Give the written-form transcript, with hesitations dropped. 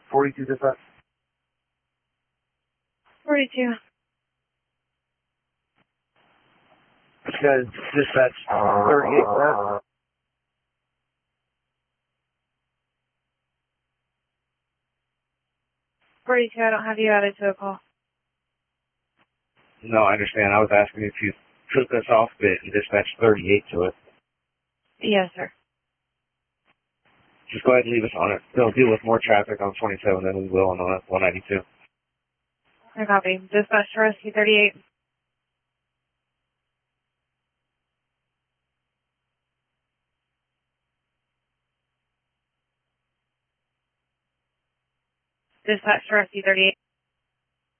42 dispatch. 42. Guys, dispatch 38 for 42, I don't have you added to a call. No, I understand. I was asking if you took us off bit and dispatched 38 to it. Yes, sir. Just go ahead and leave us on it. They'll deal with more traffic on 27 than we will on 192. I copy. Dispatch to rescue 38. Dispatch to rescue 38.